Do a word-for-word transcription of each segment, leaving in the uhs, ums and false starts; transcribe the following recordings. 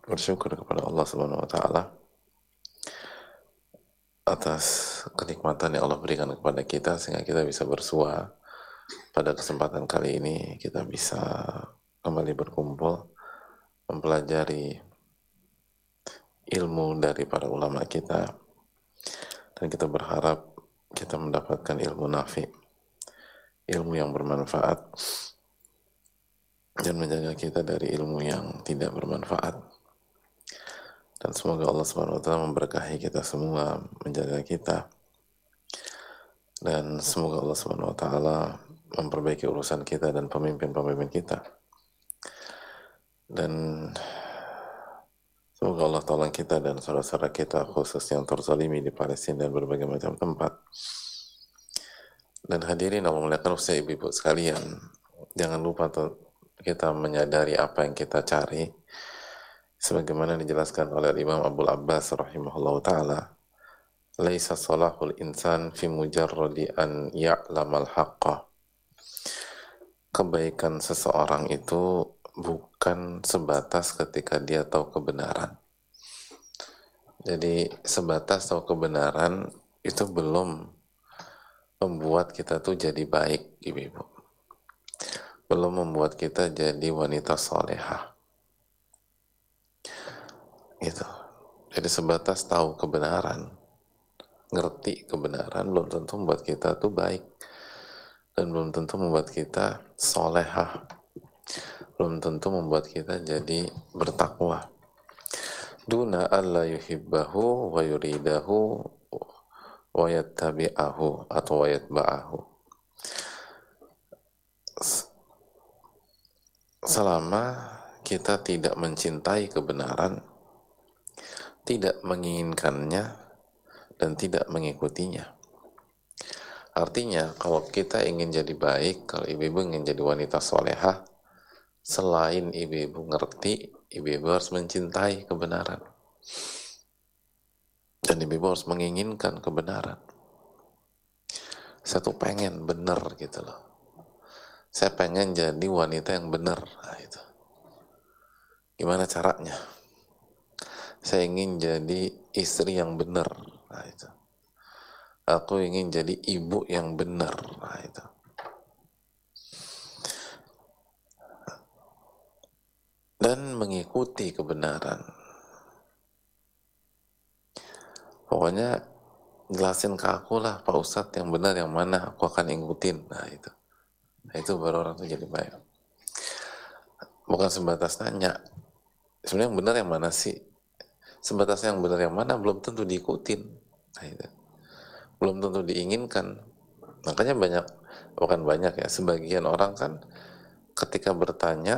Bersyukur kepada Allah Subhanahu wa taala atas kenikmatan yang Allah berikan kepada kita sehingga kita bisa bersua. Pada kesempatan kali ini kita bisa kembali berkumpul mempelajari ilmu dari para ulama kita, dan kita berharap kita mendapatkan ilmu nafi, ilmu yang bermanfaat, dan menjaga kita dari ilmu yang tidak bermanfaat. Dan semoga Allah subhanahu wa taala memberkahi kita semua, menjaga kita, dan semoga Allah subhanahu wa taala memperbaiki urusan kita dan pemimpin-pemimpin kita, dan semoga Allah tolong kita dan saudara-saudara kita khusus yang terzalimi di Palestina dan berbagai macam tempat. Dan hadirin Allah muliakan usia ibu-ibu sekalian, jangan lupa tuh kita menyadari apa yang kita cari, sebagaimana dijelaskan oleh Imam Abdul Abbas rahimahullah ta'ala, laisa salahul insan fi mujarradi an ya'lamal haqqa. Kebaikan seseorang itu bukan sebatas ketika dia tahu kebenaran. Jadi sebatas tahu kebenaran itu belum membuat kita tuh jadi baik, ibu-ibu. Belum membuat kita jadi wanita solehah. Gitu. Jadi sebatas tahu kebenaran, ngerti kebenaran, belum tentu membuat kita tuh baik. Dan belum tentu membuat kita solehah. Belum tentu membuat kita jadi bertakwa. Duna alla yuhibbahu wa yuridahu wa yattabi'ahu atau wa yatba'ahu. Selama kita tidak mencintai kebenaran, tidak menginginkannya, dan tidak mengikutinya. Artinya, kalau kita ingin jadi baik, kalau ibu-ibu ingin jadi wanita solehah, selain ibu-ibu ngerti, ibu-ibu harus mencintai kebenaran. Dan ibu-ibu harus menginginkan kebenaran. Saya tuh pengen bener gitu loh. Saya pengen jadi wanita yang bener. Nah, itu. Gimana caranya? Saya ingin jadi istri yang bener. Nah, itu. Aku ingin jadi ibu yang benar. Nah, itu. Dan mengikuti kebenaran. Pokoknya jelasin ke aku lah, Pak Ustadz, yang benar yang mana, aku akan ikutin. Nah, itu. Nah, itu baru orang tuh jadi baik. Bukan sebatas nanya, sebenarnya yang benar yang mana sih? Sebatas yang benar yang mana belum tentu diikutin. Nah, itu. Belum tentu diinginkan. Makanya banyak, bukan banyak ya, sebagian orang kan ketika bertanya,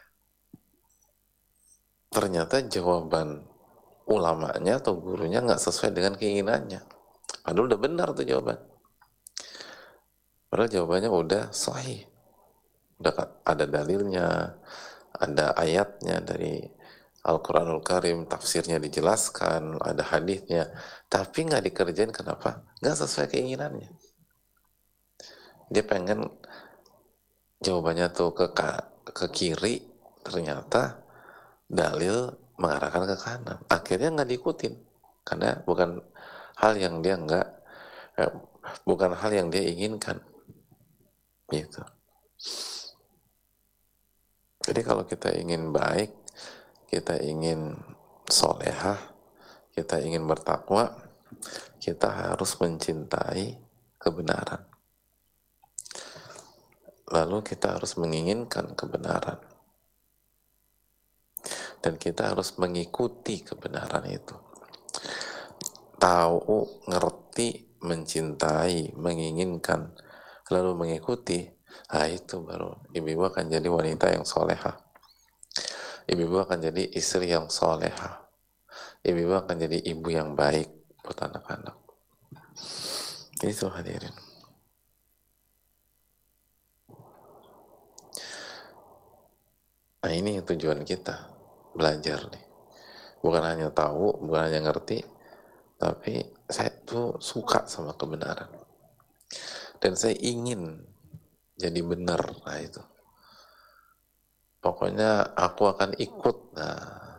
ternyata jawaban ulamanya atau gurunya nggak sesuai dengan keinginannya. Padahal udah benar tuh jawaban. Padahal jawabannya udah sahih. Udah ada dalilnya, ada ayatnya dari Al-Quranul Karim, tafsirnya dijelaskan, ada hadisnya, tapi nggak dikerjain. Kenapa? Nggak sesuai keinginannya. Dia pengen jawabannya tuh ke, ke kiri, ternyata dalil mengarahkan ke kanan. Akhirnya nggak diikutin, karena bukan hal yang dia nggak, eh, bukan hal yang dia inginkan. Gitu. Jadi kalau kita ingin baik, kita ingin solehah, kita ingin bertakwa, kita harus mencintai kebenaran. Lalu kita harus menginginkan kebenaran. Dan kita harus mengikuti kebenaran itu. Tahu, ngerti, mencintai, menginginkan, lalu mengikuti, nah itu baru ibu-ibu akan jadi wanita yang solehah. Ibu-ibu akan jadi istri yang solehah. Ibu-ibu akan jadi ibu yang baik buat anak-anak. Itu hadirin. Nah ini tujuan kita, belajar nih. Bukan hanya tahu, bukan hanya ngerti, tapi saya tuh suka sama kebenaran. Dan saya ingin jadi benar. Nah itu. Pokoknya aku akan ikut. Nah,